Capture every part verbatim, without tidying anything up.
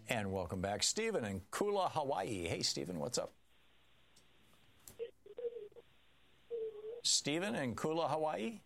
And welcome back, Stephen in Kula, Hawaii. Hey, Stephen, what's up? Stephen in Kula, Hawaii?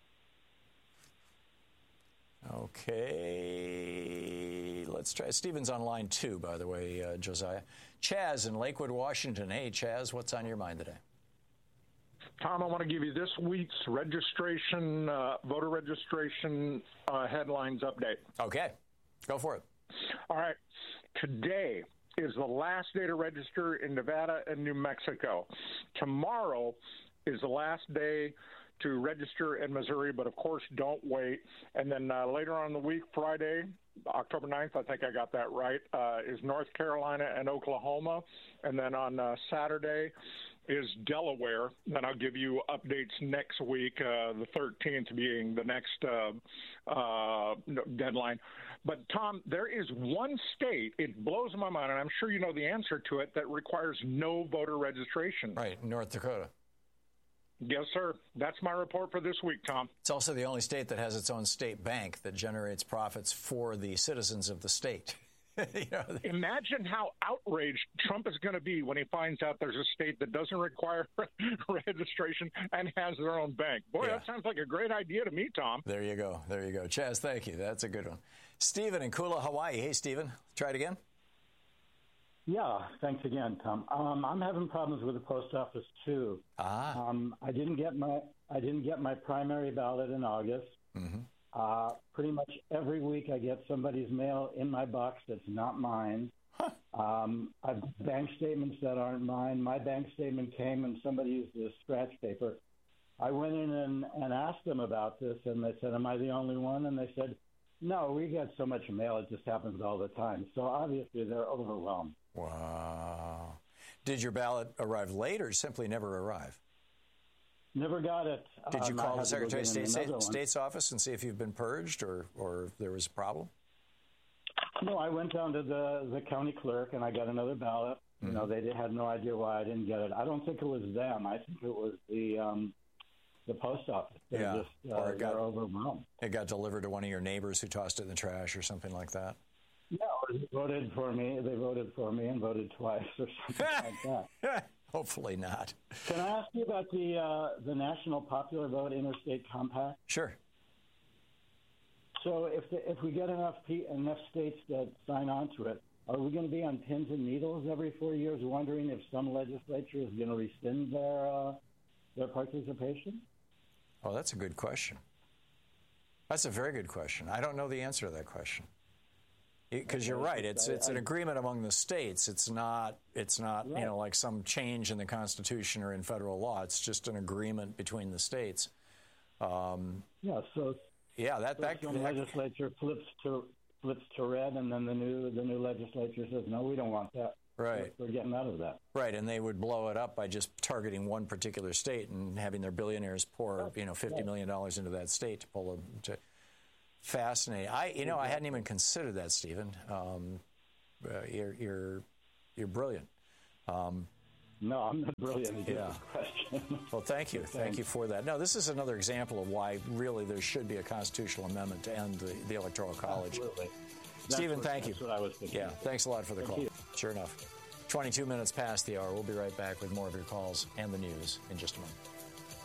Okay, let's try. Stephen's on line two, by the way, uh, Josiah. Chaz in Lakewood, Washington. Hey, Chaz, what's on your mind today? Tom, I want to give you this week's registration, uh, voter registration uh, headlines update. Okay, go for it. All right. Today is the last day to register in Nevada and New Mexico. Tomorrow is the last day to register in Missouri, but of course, don't wait. And then uh, later on in the week, Friday, October ninth, I think I got that right, uh, is North Carolina and Oklahoma. And then on uh, Saturday is Delaware. Then I'll give you updates next week, uh, the thirteenth being the next uh, uh, deadline. But, Tom, there is one state, it blows my mind, and I'm sure you know the answer to it, that requires no voter registration. Right, North Dakota. Yes, sir. That's my report for this week, Tom. It's also the only state that has its own state bank that generates profits for the citizens of the state. you know, Imagine how outraged Trump is going to be when he finds out there's a state that doesn't require registration and has their own bank. Boy, yeah. That sounds like a great idea to me, Tom. There you go. There you go. Chaz, thank you. That's a good one. Stephen in Kula, Hawaii. Hey, Stephen. Try it again. Yeah, thanks again, Tom. Um, I'm having problems with the post office too. Ah. Um, I didn't get my I didn't get my primary ballot in August. Mm-hmm. Uh, pretty much every week I get somebody's mail in my box that's not mine. Huh. Um, I've bank statements that aren't mine. My bank statement came and somebody used a scratch paper. I went in and, and asked them about this, and they said, "Am I the only one?" And they said, "No, we get so much mail; it just happens all the time." So obviously they're overwhelmed. Wow. Did your ballot arrive late or simply never arrive? Never got it. Did you um, call the Secretary of State, State, State's office and see if you've been purged or, or if there was a problem? No, I went down to the, the county clerk and I got another ballot. Mm-hmm. You know, they had no idea why I didn't get it. I don't think it was them. I think it was the um, the post office. They're yeah. just uh, or it got, they're overwhelmed. It got delivered to one of your neighbors who tossed it in the trash or something like that? No, they voted for me. They voted for me and voted twice or something like that. Hopefully not. Can I ask you about the uh, the National Popular Vote Interstate Compact? Sure. So if the, if we get enough enough states that sign on to it, are we going to be on pins and needles every four years, wondering if some legislature is going to rescind their uh, their participation? Oh, that's a good question. That's a very good question. I don't know the answer to that question. Because you're right, it's it's an agreement among the states. It's not it's not you know like some change in the Constitution or in federal law. It's just an agreement between the states. Um, yeah. So yeah, that so that, the that legislature flips to flips to red, and then the new the new legislature says no, we don't want that. Right. We're getting out of that. Right, and they would blow it up by just targeting one particular state and having their billionaires pour you know fifty million dollars into that state to pull them to. Fascinating. I, you know, I hadn't even considered that, Stephen. Um, uh, you're, you're, you're brilliant. Um, no, I'm not brilliant. Yeah. Well, thank you, thank you for that. No, this is another example of why really there should be a constitutional amendment to end the, the Electoral College. Absolutely. Stephen, what, thank you. That's what I was thinking. Yeah, thanks a lot for the thank call. You. Sure enough. twenty-two minutes past the hour. We'll be right back with more of your calls and the news in just a moment.